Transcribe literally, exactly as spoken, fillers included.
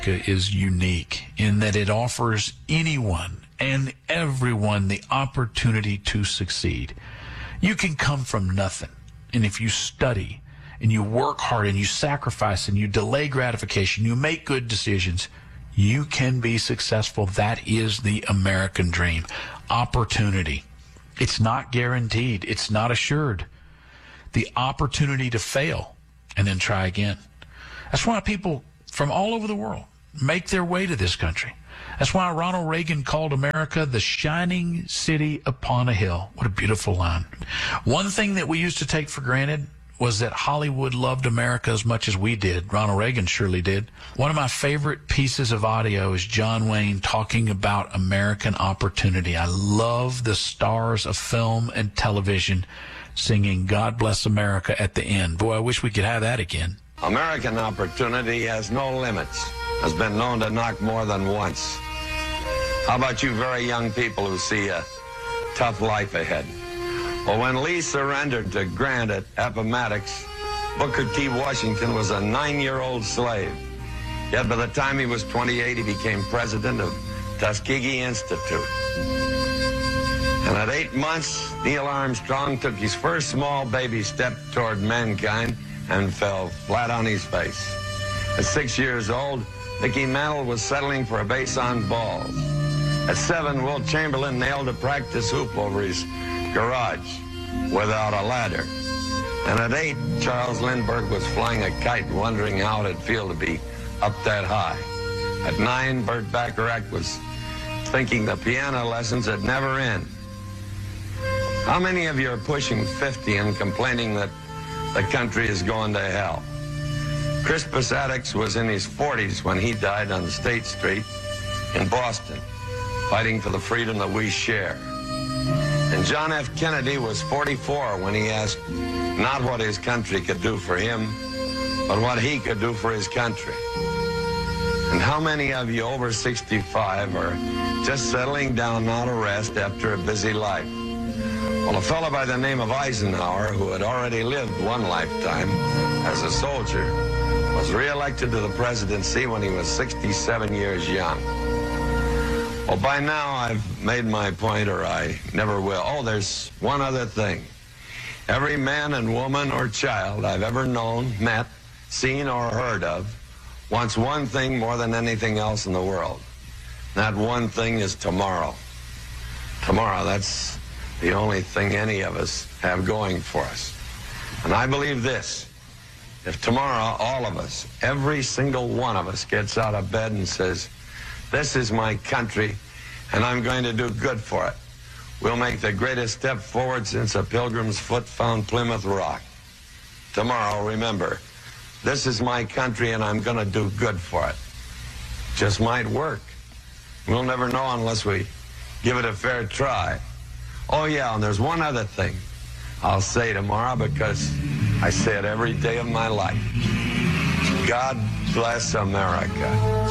is unique in that it offers anyone and everyone the opportunity to succeed. You can come from nothing, and if you study and you work hard and you sacrifice and you delay gratification, you make good decisions, you can be successful. That is the American dream. Opportunity. It's not guaranteed. It's not assured. The opportunity to fail and then try again. That's why people from all over the world make their way to this country. That's why Ronald Reagan called America the shining city upon a hill. What a beautiful line. One thing that we used to take for granted was that Hollywood loved America as much as we did. Ronald Reagan surely did. One of my favorite pieces of audio is John Wayne talking about American opportunity. I love the stars of film and television singing God Bless America at the end. Boy, I wish we could have that again. American opportunity has no limits, has been known to knock more than once. How about you very young people who see a tough life ahead? Well, when Lee surrendered to Grant at Appomattox, Booker T. Washington was a nine-year-old slave. Yet by the time he was twenty-eight, he became president of Tuskegee Institute. And at eight months, Neil Armstrong took his first small baby step toward mankind and fell flat on his face. At six years old, Mickey Mantle was settling for a base on balls. At seven, Wilt Chamberlain nailed a practice hoop over his garage without a ladder. And at eight, Charles Lindbergh was flying a kite, wondering how it'd feel to be up that high. At nine, Burt Bacharach was thinking the piano lessons would never end. How many of you are pushing fifty and complaining that the country is going to hell? Crispus Attucks was in his forties when he died on State Street in Boston, fighting for the freedom that we share. And John F. Kennedy was forty-four when he asked not what his country could do for him, but what he could do for his country. And how many of you over sixty-five are just settling down now to rest after a busy life? Well, a fellow by the name of Eisenhower, who had already lived one lifetime as a soldier, was reelected to the presidency when he was sixty-seven years young. Well, by now I've made my point, or I never will. Oh, there's one other thing. Every man and woman or child I've ever known, met, seen, or heard of wants one thing more than anything else in the world. That one thing is tomorrow. Tomorrow, that's the only thing any of us have going for us. And I believe this. If tomorrow, all of us, every single one of us gets out of bed and says, this is my country, and I'm going to do good for it, we'll make the greatest step forward since a pilgrim's foot found Plymouth Rock. Tomorrow, remember, this is my country, and I'm going to do good for it. Just might work. We'll never know unless we give it a fair try. Oh, yeah, and there's one other thing I'll say tomorrow, because I say it every day of my life. God bless America.